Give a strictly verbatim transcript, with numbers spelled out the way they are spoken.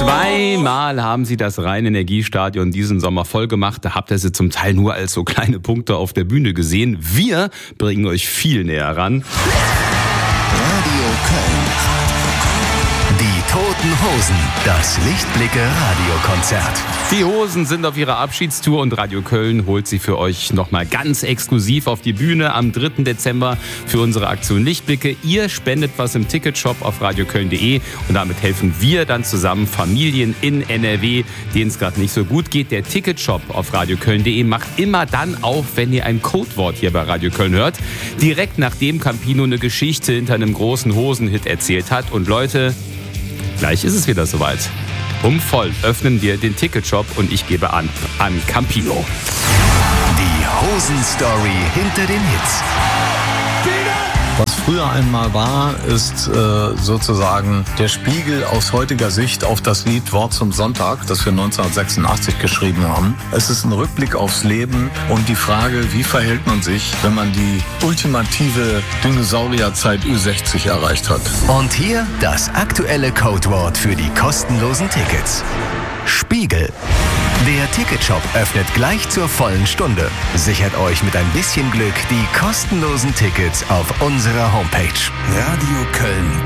Zweimal haben sie das Rhein-Energiestadion diesen Sommer voll gemacht. Da habt ihr sie zum Teil nur als so kleine Punkte auf der Bühne gesehen. Wir bringen euch viel näher ran. Radio Köln. Die Toten Hosen. Das Lichtblicke-Radiokonzert. Die Hosen sind auf ihrer Abschiedstour und Radio Köln holt sie für euch nochmal ganz exklusiv auf die Bühne am dritten Dezember für unsere Aktion Lichtblicke. Ihr spendet was im Ticketshop auf radioköln punkt de und damit helfen wir dann zusammen Familien in N R W, denen es gerade nicht so gut geht. Der Ticketshop auf radioköln punkt de macht immer dann auf, wenn ihr ein Codewort hier bei Radio Köln hört. Direkt nachdem Campino eine Geschichte hinter einem großen Hosenhit erzählt hat. Und Leute, gleich ist es wieder soweit. Um voll öffnen wir den Ticketshop und ich gebe an an Campino. Die Hosen-Story hinter den Hits. Was früher einmal war, ist äh, sozusagen der Spiegel aus heutiger Sicht auf das Lied Wort zum Sonntag, das wir neunzehnhundertsechsundachtzig geschrieben haben. Es ist ein Rückblick aufs Leben und die Frage, wie verhält man sich, wenn man die ultimative Dinosaurierzeit Ü sechzig erreicht hat. Und hier das aktuelle Codewort für die kostenlosen Tickets. Spiegel. Der Ticketshop öffnet gleich zur vollen Stunde. Sichert euch mit ein bisschen Glück die kostenlosen Tickets auf unserer Homepage. Radio Köln.